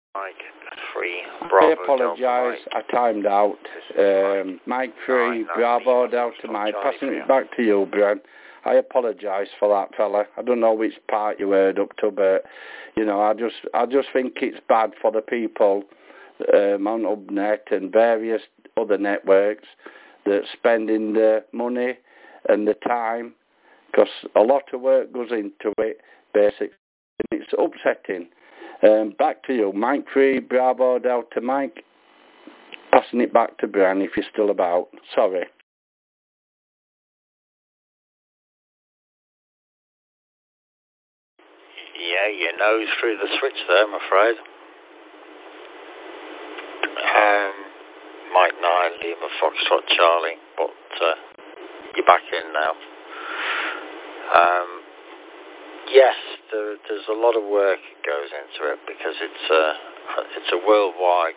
Mike 3, I Bravo, apologise, I timed out. Mike 3, Bravo, Delta Mike, passing it back to you, Bran. I apologise for that, fella. I don't know which part you heard up to, but, you know, I just think it's bad for the people on Hubnet and various other networks that spending the money and the time, because a lot of work goes into it, basically, and it's upsetting. Back to you, Mike 3, Bravo, Delta Mike. Passing it back to Bran if you're still about. Sorry. Yeah, your nose through the switch there, I'm afraid. Mike 9, Lima Foxtrot Charlie, but you're back in now. Yes, there's a lot of work that goes into it because it's a worldwide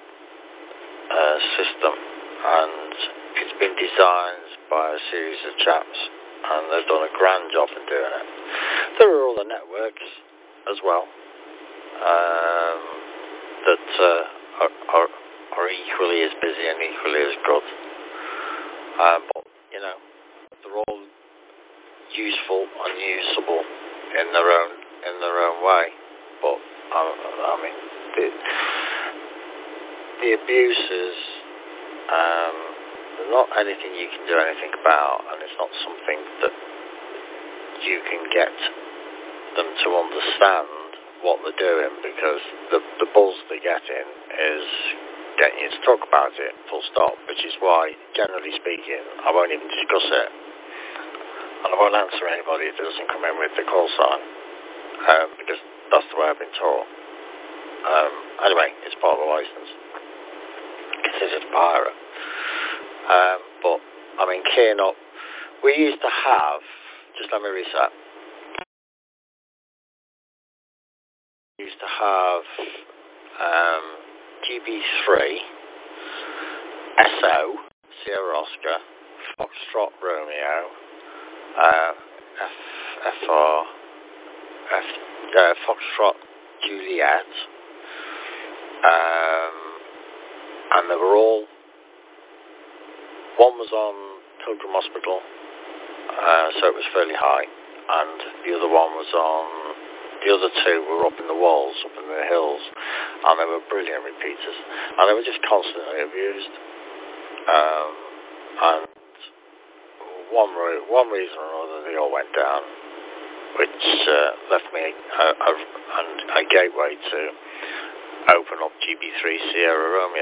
system, and it's been designed by a series of chaps, and they've done a grand job in doing it. There are other networks as well that are equally as busy and equally as good, but you know, they're all useful and usable in their own way. But I mean, the abuses, there's not anything you can do anything about, and it's not something that you can get them to understand what they're doing, because the buzz they're getting is getting you to talk about it, full stop, which is why, generally speaking, I won't even discuss it. And I won't answer anybody that doesn't come in with the call sign, because that's the way I've been taught. Anyway, it's part of the license. Considered a pirate. But, I mean, keying up, we used to have, just let me reset. We used to have GB3, SO, Sierra Oscar, Foxtrot Romeo, FR, Foxtrot Juliet, and they were all, one was on Pilgrim Hospital, so it was fairly high, and the other one was on, the other two were up in the walls, up in the hills, and they were brilliant repeaters, and they were just constantly abused, and one reason or another they all went down, which left me a gateway to open up GB3 Sierra Romeo.